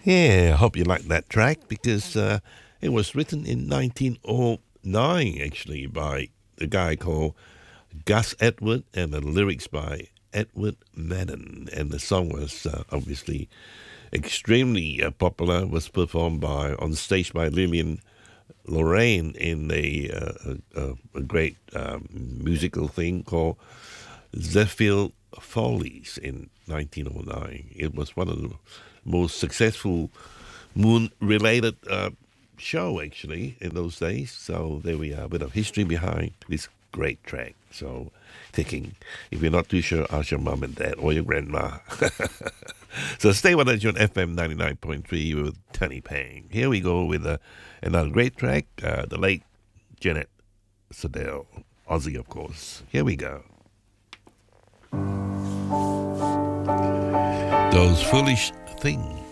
Yeah, I hope you like that track because it was written in 1909 actually by a guy called Gus Edward and the lyrics by Edward Madden. And the song was obviously extremely popular, was performed on stage by Lillian Lorraine in a great musical thing called Zephyr Follies in 1909. It was one of the most successful moon-related show actually in those days. So there we are, a bit of history behind this great track. So thinking, if you're not too sure, ask your mom and dad or your grandma. So stay with us on FM 99.3 with Tony Pang. Here we go with another great track, the late Janet Sadell, Aussie of course. Here we go. Those foolish things.